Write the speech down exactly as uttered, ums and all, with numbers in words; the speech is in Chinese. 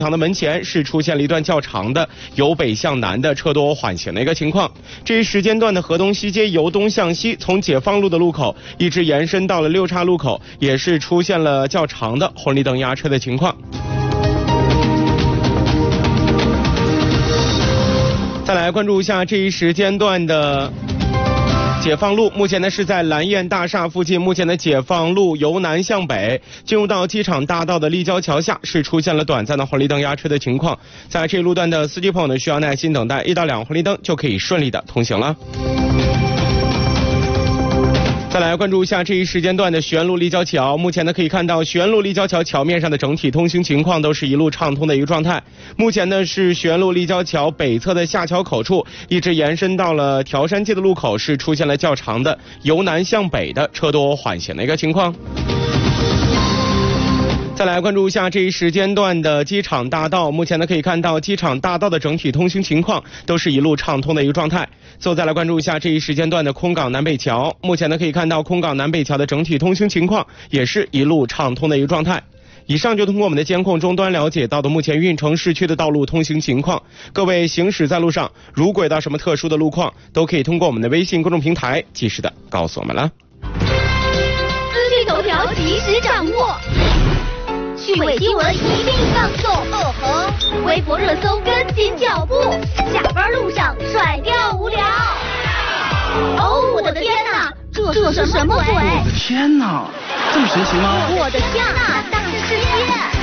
的门前是出现了一段较长的由北向南的车多缓行的一个情况。这一时间段的河东西街由东向西，从解放路的路口一直延伸到了六岔路口，也是出现了较长的红绿灯压车的情况。再来关注一下这一时间段的解放路，目前呢是在蓝燕大厦附近，目前的解放路由南向北进入到机场大道的立交桥下，是出现了短暂的红绿灯压车的情况。在这一路段的司机朋友呢，需要耐心等待一到两红绿灯就可以顺利的通行了。再来关注一下这一时间段的徐园路立交桥，目前呢可以看到徐园路立交桥桥面上的整体通行情况都是一路畅通的一个状态。目前呢是徐园路立交桥北侧的下桥口处，一直延伸到了条山街的路口，是出现了较长的由南向北的车多缓行的一个情况。再来关注一下这一时间段的机场大道，目前呢可以看到机场大道的整体通行情况都是一路畅通的一个状态。最后再来关注一下这一时间段的空港南北桥，目前呢可以看到空港南北桥的整体通行情况也是一路畅通的一个状态。以上就通过我们的监控终端了解到的目前运城市区的道路通行情况。各位行驶在路上，如果遇到什么特殊的路况，都可以通过我们的微信公众平台及时的告诉我们了。 资讯头条及时掌握。趣味新闻一并放送，哦吼！微博热搜跟紧脚步，下班路上甩掉无聊。哦，我的天哪，这这是什么鬼？ 我的天哪，这么神奇吗？ 我的天哪，大世界！